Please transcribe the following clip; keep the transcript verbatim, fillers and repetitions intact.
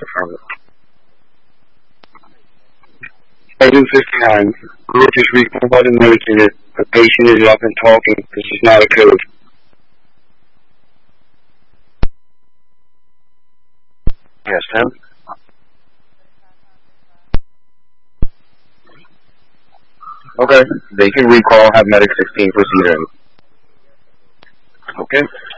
affirmative. Item fifty-nine. Group is recalled and noted that the patient is up and talking. This is not a code. Yes, Tim? Okay, they can recall, have medic sixteen proceed in. Okay.